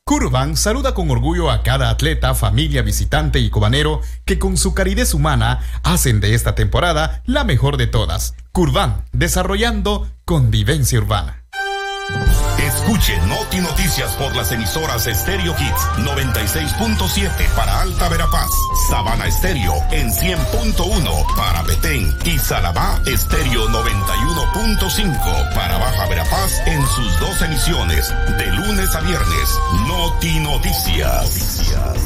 Curvan saluda con orgullo a cada atleta, familia, visitante y cobanero que con su calidez humana hacen de esta temporada la mejor de todas. Curvan, desarrollando convivencia urbana. Escuche Noti Noticias por las emisoras Stereo Hits 96.7 para Alta Verapaz, Sabana Estéreo en 100.1 para Petén y Salamá Estéreo 91.5 para Baja Verapaz en sus 2 emisiones de lunes a viernes. Noti Noticias.